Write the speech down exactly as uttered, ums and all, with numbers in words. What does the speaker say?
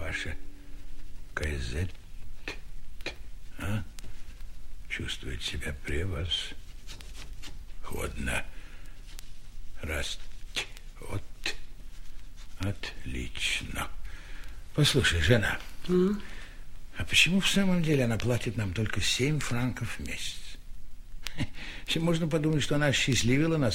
ваша Кайзет, а? Чувствует себя превосходно. Раз, вот, отлично. Послушай, жена, mm? а почему в самом деле она платит нам только семь франков в месяц? Можно подумать, что она осчастливила нас